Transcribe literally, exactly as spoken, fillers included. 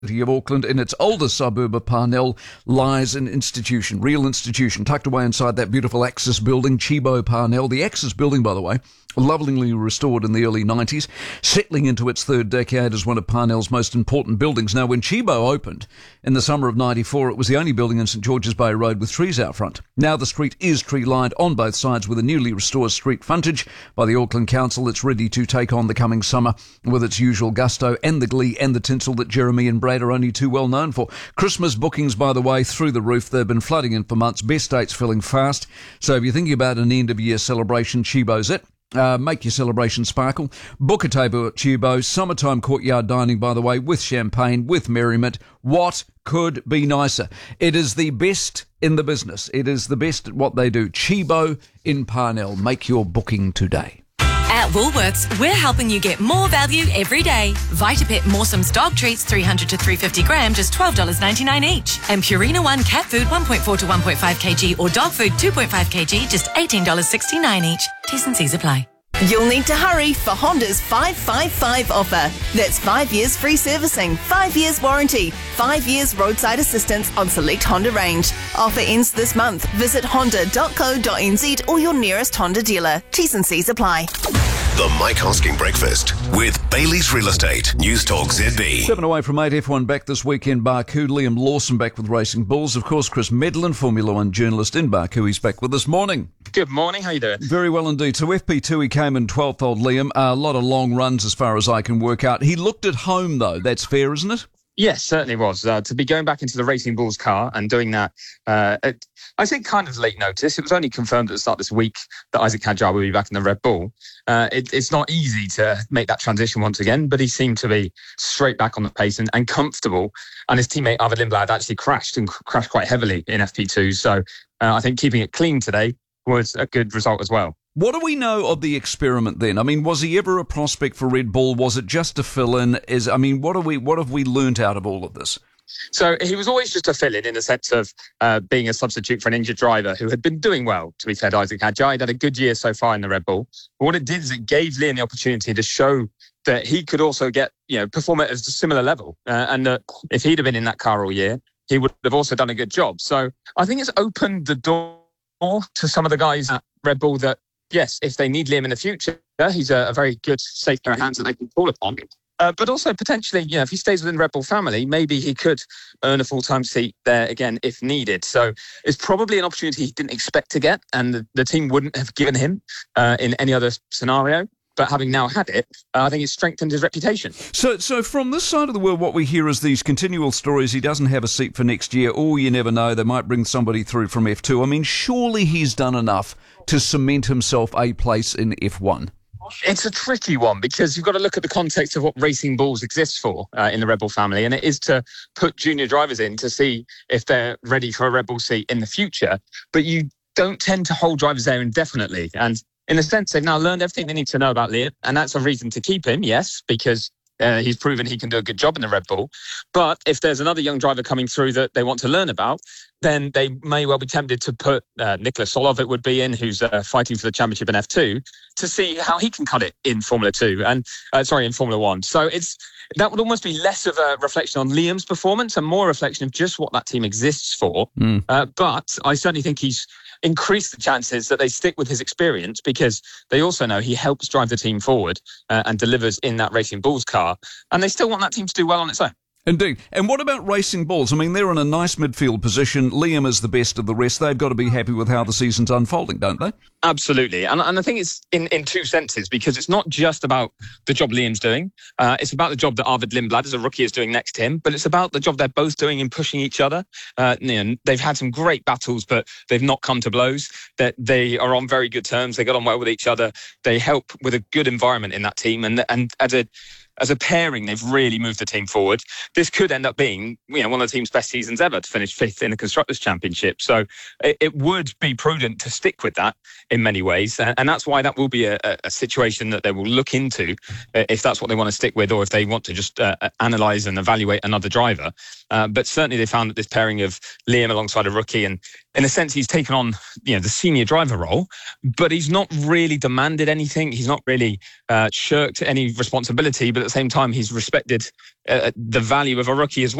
of Auckland, in its oldest suburb of Parnell, lies an institution, real institution, tucked away inside that beautiful Axis building, Chibo Parnell. The Axis building, by the way, lovingly restored in the early nineties, settling into its third decade as one of Parnell's most important buildings. Now, when Chibo opened in the summer of ninety-four, it was the only building in St George's Bay Road with trees out front. Now the street is tree-lined on both sides with a newly restored street frontage by the Auckland Council. It's ready to take on the coming summer with its usual gusto and the glee and the tinsel that Jeremy and Brad are only too well known for. Christmas bookings, by the way, through the roof. They've been flooding in for months. Best dates filling fast. So if you're thinking about an end-of-year celebration, Chibo's it. Uh, make your celebration sparkle. Book a table at Chibo. Summertime courtyard dining, by the way, with champagne, with merriment. What could be nicer? It is the best in the business. It is the best at what they do. Chibo in Parnell. Make your booking today. At Woolworths, we're helping you get more value every day. Vitapet Moresome's dog treats three hundred to three hundred fifty gram, just twelve dollars ninety-nine each. And Purina One cat food one point four to one point five kilograms or dog food two point five kilograms, just eighteen dollars sixty-nine each. T's and C's apply. You'll need to hurry for Honda's five five five offer. That's five years free servicing, five years warranty, five years roadside assistance on select Honda range. Offer ends this month. Visit honda dot co dot n z or your nearest Honda dealer. T's and C's apply. The Mike Hosking Breakfast with Bailey's Real Estate. News Talk Z B. Seven away from eight. F one back this weekend. Baku. Liam Lawson back with Racing Bulls. Of course, Chris Medlin, Formula One journalist in Baku. He's back with us. Morning. Good morning. How you doing? Very well indeed. So F P two, he came in twelfth, old Liam. A lot of long runs as far as I can work out. He looked at home, though. That's fair, isn't it? Yes, certainly was. Uh, to be going back into the Racing Bulls car and doing that, uh, at, I think kind of late notice. It was only confirmed at the start of this week that Isaac Hadjar will be back in the Red Bull. Uh, it, it's not easy to make that transition once again, but he seemed to be straight back on the pace and, and comfortable. And his teammate Arvid Lindblad actually crashed and crashed quite heavily in F P two. So uh, I think keeping it clean today was a good result as well. What do we know of the experiment then? I mean, was he ever a prospect for Red Bull? Was it just a fill-in? Is I mean, what are we? What have we learnt out of all of this? So he was always just a fill-in in the sense of uh, being a substitute for an injured driver who had been doing well, to be fair to Isaac Hadjar. He'd had a good year so far in the Red Bull. But what it did is it gave Liam the opportunity to show that he could also get, you know, perform at a similar level. Uh, and that if he'd have been in that car all year, he would have also done a good job. So I think it's opened the door to some of the guys at Red Bull that, yes, if they need Liam in the future, he's a, a very good, safe pair of hands that they can call upon. Uh, but also potentially, you know, if he stays within the Red Bull family, maybe he could earn a full-time seat there again if needed. So it's probably an opportunity he didn't expect to get, and the, the team wouldn't have given him uh, in any other scenario. But having now had it, uh, I think it's strengthened his reputation. So so from this side of the world, what we hear is these continual stories. He doesn't have a seat for next year. Oh, you never know. They might bring somebody through from F two. I mean, surely he's done enough to cement himself a place in F one. It's a tricky one because you've got to look at the context of what Racing Bulls exists for uh, in the Red Bull family, and it is to put junior drivers in to see if they're ready for a Red Bull seat in the future. But you don't tend to hold drivers there indefinitely. And in a sense, they've now learned everything they need to know about Liam, and that's a reason to keep him, yes, because uh, he's proven he can do a good job in the Red Bull. But if there's another young driver coming through that they want to learn about, then they may well be tempted to put uh, Nicholas Solov, it would be in, who's uh, fighting for the championship in F two, to see how he can cut it in Formula two, and uh, sorry, in Formula one. So it's that would almost be less of a reflection on Liam's performance and more a reflection of just what that team exists for. Mm. Uh, but I certainly think he's increased the chances that they stick with his experience because they also know he helps drive the team forward uh, and delivers in that Racing Bulls car. And they still want that team to do well on its own. Indeed. And what about Racing Bulls? I mean, they're in a nice midfield position. Liam is the best of the rest. They've got to be happy with how the season's unfolding, don't they? Absolutely. And, and I think it's in, in two senses, because it's not just about the job Liam's doing. Uh, it's about the job that Arvid Lindblad as a rookie is doing next to him, but it's about the job they're both doing in pushing each other. Uh, you know, they've had some great battles, but they've not come to blows. That they are on very good terms. They got on well with each other. They help with a good environment in that team. And, and as a As a pairing, they've really moved the team forward. This could end up being, you know, one of the team's best seasons ever to finish fifth in the Constructors' Championship. So it, it would be prudent to stick with that in many ways. And, and that's why that will be a, a situation that they will look into uh, if that's what they want to stick with, or if they want to just uh, analyse and evaluate another driver. Uh, but certainly they found that this pairing of Liam alongside a rookie, and in a sense, he's taken on, you know, the senior driver role, but he's not really demanded anything. He's not really uh, shirked any responsibility, but at the same time, he's respected uh, the value of a rookie as well.